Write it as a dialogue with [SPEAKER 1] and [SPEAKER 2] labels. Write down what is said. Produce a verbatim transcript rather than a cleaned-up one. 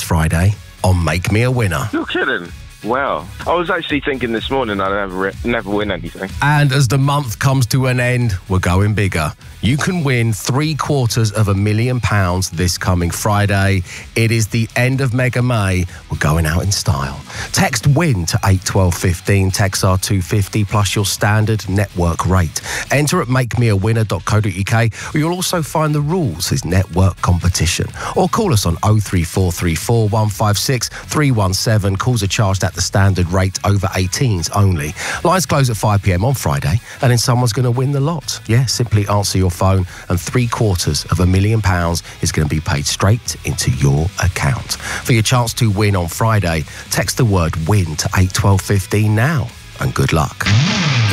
[SPEAKER 1] Friday on Make Me a Winner.
[SPEAKER 2] You're kidding. Wow. I was actually thinking this morning I'd never, never win anything.
[SPEAKER 1] And as the month comes to an end, we're going bigger. You can win three quarters of a million pounds this coming Friday. It is the end of Mega May. We're going out in style. Text WIN to eight twelve fifteen. Text R two fifty plus your standard network rate. Enter at make me a winner dot co dot uk, where you'll also find the rules. It's network competition. Or call us on oh three four three four, one five six, three one seven. Calls are charged at the standard rate, over eighteens only. Lines close at five p m on Friday, and then someone's going to win the lot. Yeah, simply answer your phone, and three quarters of a million pounds is going to be paid straight into your account. For your chance to win on Friday, text the word WIN to eight twelve fifteen now, and good luck.